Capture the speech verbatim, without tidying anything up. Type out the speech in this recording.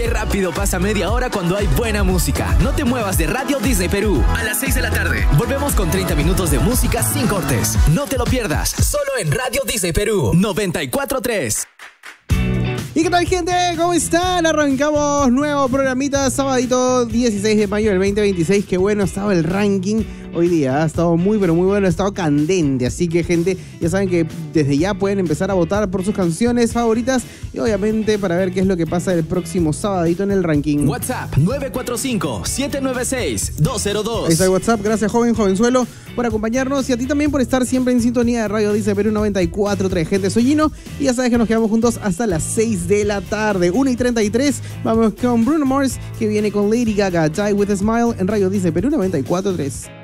Qué rápido pasa media hora cuando hay buena música. No te muevas de Radio Disney Perú. A las seis de la tarde volvemos con treinta minutos de música sin cortes. No te lo pierdas, solo en Radio Disney Perú noventa y cuatro punto tres. ¿Y qué tal, gente? ¿Cómo están? Arrancamos nuevo programita, sabadito dieciséis de mayo del veinte veintiséis. Qué bueno ha estado el ranking hoy día. Ha estado muy, pero muy bueno. Ha estado candente. Así que, gente, ya saben que desde ya pueden empezar a votar por sus canciones favoritas. Y obviamente para ver qué es lo que pasa el próximo sabadito en el ranking. WhatsApp nueve cuatro cinco, siete nueve seis, dos cero dos. Ahí está el WhatsApp. Gracias, joven, jovenzuelo, por acompañarnos. Y a ti también por estar siempre en sintonía de Radio Disney Perú noventa y cuatro punto tres. Gente, soy Gino. Y ya sabes que nos quedamos juntos hasta las seis de la tarde. una y treinta y tres. Vamos con Bruno Mars, que viene con Lady Gaga, Die With A Smile, en Radio Disney Perú noventa y cuatro punto tres.